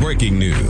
Breaking news.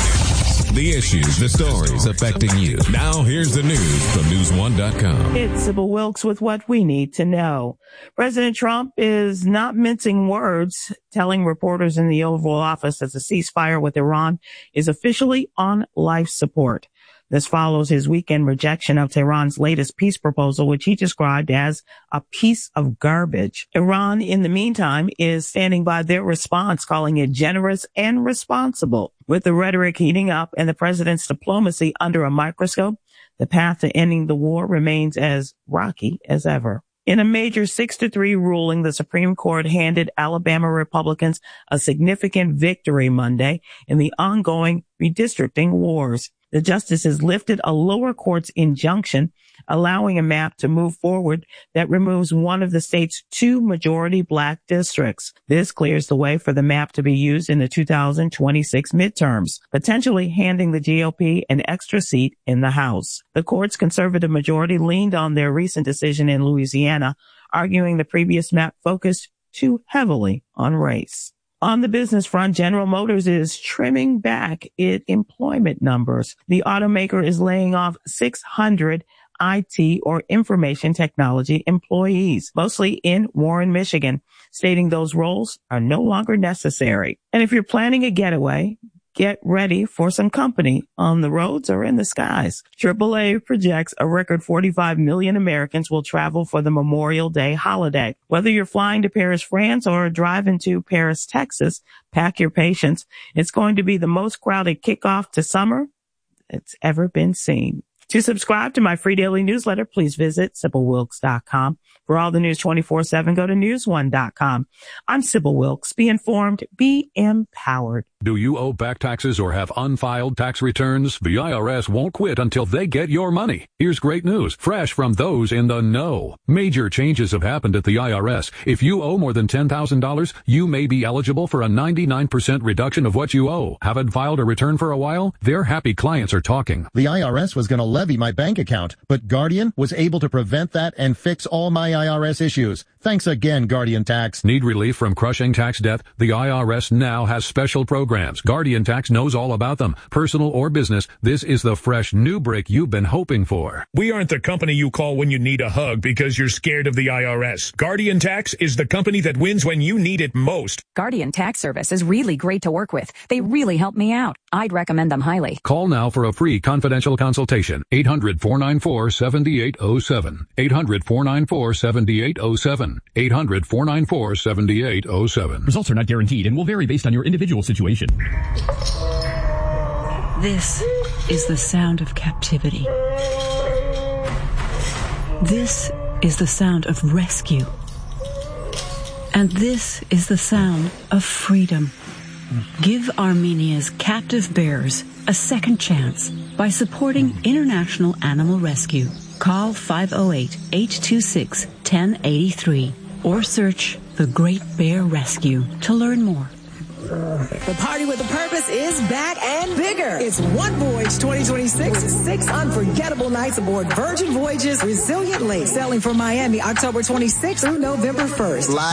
The issues, the stories affecting you. Now here's the news from News1.com. It's Sybil Wilkes with what we need to know. President Trump is not mincing words, telling reporters in the Oval Office that the ceasefire with Iran is officially on life support. This follows his weekend rejection of Tehran's latest peace proposal, which he described as a piece of garbage. Iran, in the meantime, is standing by their response, calling it generous and responsible. With the rhetoric heating up and the president's diplomacy under a microscope, the path to ending the war remains as rocky as ever. In a major 6-3 ruling, the Supreme Court handed Alabama Republicans a significant victory Monday in the ongoing redistricting wars. The justices lifted a lower court's injunction, allowing a map to move forward that removes one of the state's 2 majority black districts. This clears the way for the map to be used in the 2026 midterms, potentially handing the GOP an extra seat in the House. The court's conservative majority leaned on their recent decision in Louisiana, arguing the previous map focused too heavily on race. On the business front, General Motors is trimming back its employment numbers. The automaker is laying off 600 IT or information technology employees, mostly in Warren, Michigan, stating those roles are no longer necessary. And if you're planning a getaway, get ready for some company on the roads or in the skies. AAA projects a record 45 million Americans will travel for the Memorial Day holiday. Whether you're flying to Paris, France, or driving to Paris, Texas, pack your patience. It's going to be the most crowded kickoff to summer that's ever been seen. To subscribe to my free daily newsletter, please visit SybilWilkes.com. For all the news 24/7, go to News1.com. I'm Sybil Wilkes. Be informed, be empowered. Do you owe back taxes or have unfiled tax returns? The IRS won't quit until they get your money. Here's great news, fresh from those in the know. Major changes have happened at the IRS. If you owe more than $10,000, you may be eligible for a 99% reduction of what you owe. Haven't filed a return for a while? Their happy clients are talking. The IRS was going to levy my bank account, but Guardian was able to prevent that and fix all my IRS issues. Thanks again, Guardian Tax. Need relief from crushing tax debt? The IRS now has special programs. Guardian Tax knows all about them. Personal or business, this is the fresh new break you've been hoping for. We aren't the company you call when you need a hug because you're scared of the IRS. Guardian Tax is the company that wins when you need it most. Guardian Tax Service is really great to work with. They really help me out. I'd recommend them highly. Call now for a free confidential consultation. 800-494-7807. 800-494-7807. 800-494-7807. Results are not guaranteed and will vary based on your individual situation. This is the sound of captivity. This is the sound of rescue. And this is the sound of freedom. Give Armenia's captive bears a second chance by supporting International Animal Rescue. Call 508-826-1083 or search The Great Bear Rescue to learn more. The Party with a Purpose is back and bigger. It's One Voyage 2026 with 6 unforgettable nights aboard Virgin Voyages Resilient Lake, sailing from Miami October 26th through November 1st.